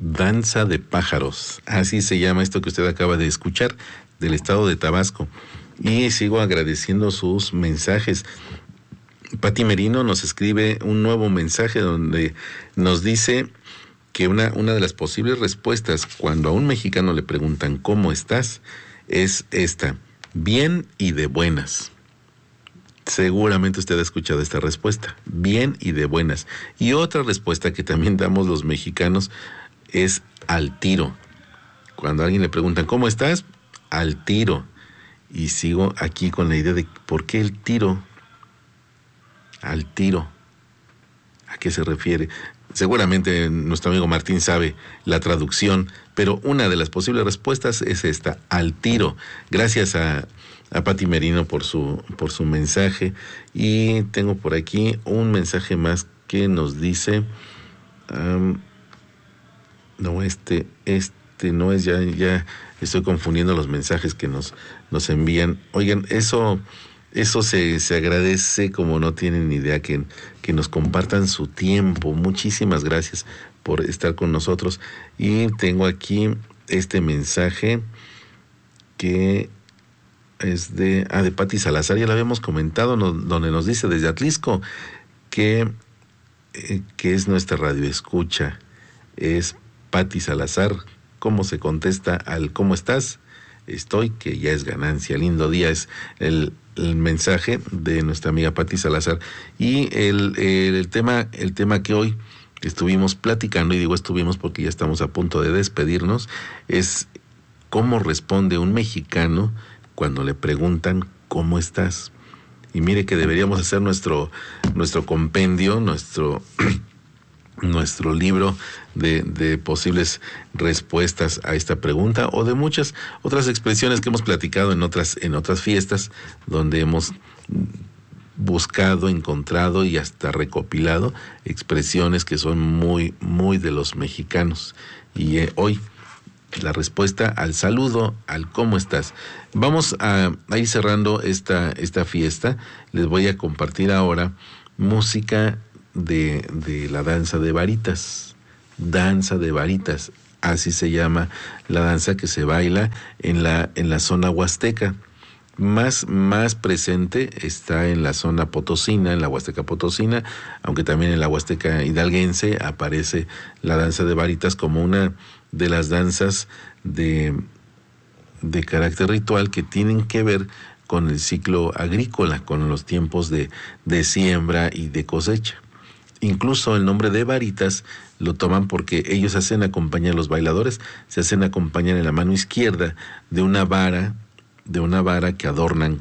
Danza de pájaros, así se llama esto que usted acaba de escuchar, del estado de Tabasco. Y sigo agradeciendo sus mensajes. Pati Merino nos escribe un nuevo mensaje donde nos dice que una de las posibles respuestas cuando a un mexicano le preguntan ¿cómo estás? Es esta: bien y de buenas. Seguramente usted ha escuchado esta respuesta: bien y de buenas. Y otra respuesta que también damos los mexicanos es al tiro. Cuando a alguien le preguntan ¿cómo estás? Al tiro. Y sigo aquí con la idea de ¿por qué el tiro? Al tiro. ¿A qué se refiere? Seguramente nuestro amigo Martín sabe la traducción, pero una de las posibles respuestas es esta: al tiro. Gracias a Pati Merino por su mensaje. Y tengo por aquí un mensaje más que nos dice no, este no es, ya estoy confundiendo los mensajes que nos envían. Oigan, eso se agradece como no tienen ni idea, que nos compartan su tiempo. Muchísimas gracias por estar con nosotros. Y tengo aquí este mensaje que es de Pati Salazar, ya lo habíamos comentado, donde nos dice desde Atlisco que es nuestra radio escucha. Es Pati Salazar. ¿Cómo se contesta al ¿cómo estás? Estoy, que ya es ganancia. Lindo día es el mensaje de nuestra amiga Pati Salazar. Y el tema que hoy estuvimos platicando, y digo estuvimos porque ya estamos a punto de despedirnos, es cómo responde un mexicano cuando le preguntan ¿cómo estás? Y mire que deberíamos hacer nuestro compendio, nuestro libro de posibles respuestas a esta pregunta, o de muchas otras expresiones que hemos platicado en otras fiestas, donde hemos buscado, encontrado y hasta recopilado expresiones que son muy, muy de los mexicanos. Y hoy la respuesta al saludo, al ¿cómo estás? Vamos a ir cerrando esta fiesta. Les voy a compartir ahora música de la danza de varitas. Danza de varitas, así se llama la danza que se baila en la zona huasteca. Más presente está en la zona potosina, en la Huasteca Potosina, aunque también en la Huasteca Hidalguense aparece la danza de varitas como una de las danzas de carácter ritual que tienen que ver con el ciclo agrícola, con los tiempos de siembra y de cosecha. Incluso el nombre de varitas lo toman porque ellos hacen acompañar, los bailadores se hacen acompañar en la mano izquierda de una vara que adornan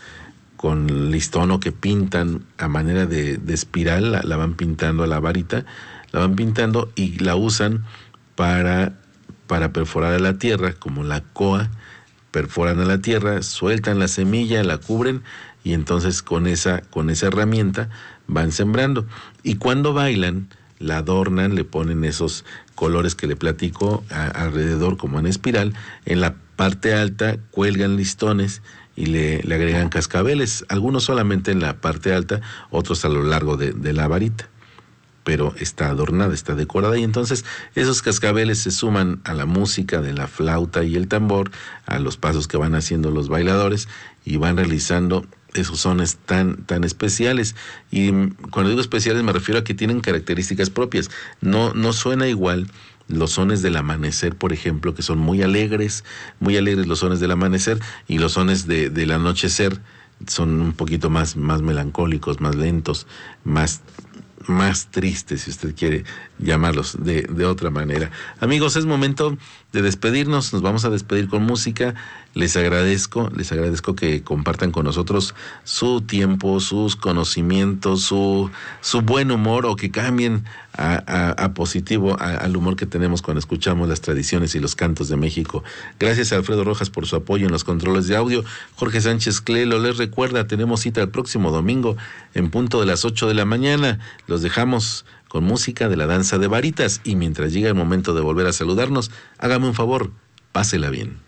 con listón, o que pintan a manera de espiral, la van pintando a la varita, la van pintando y la usan para perforar a la tierra, como la coa. Perforan a la tierra, sueltan la semilla, la cubren, y entonces con esa herramienta van sembrando. Y cuando bailan, la adornan, le ponen esos colores que le platico alrededor, como en espiral. En la parte alta cuelgan listones y le agregan cascabeles, algunos solamente en la parte alta, otros a lo largo de la varita, pero está adornada, está decorada, y entonces esos cascabeles se suman a la música de la flauta y el tambor, a los pasos que van haciendo los bailadores, y van realizando esos sones tan especiales. Y cuando digo especiales me refiero a que tienen características propias. No suena igual los sones del amanecer, por ejemplo, que son muy alegres los sones del amanecer, y los sones del anochecer son un poquito más melancólicos, más lentos, más tristes, si usted quiere llamarlos de otra manera. Amigos, es momento de despedirnos. Nos vamos a despedir con música. Les agradezco que compartan con nosotros su tiempo, sus conocimientos, su buen humor, o que cambien a positivo al humor que tenemos cuando escuchamos las tradiciones y los cantos de México. Gracias a Alfredo Rojas por su apoyo en los controles de audio. Jorge Sánchez Clelo les recuerda, tenemos cita el próximo domingo en punto de las 8 de la mañana. Los dejamos con música de la danza de varitas, y mientras llega el momento de volver a saludarnos, hágame un favor, pásela bien.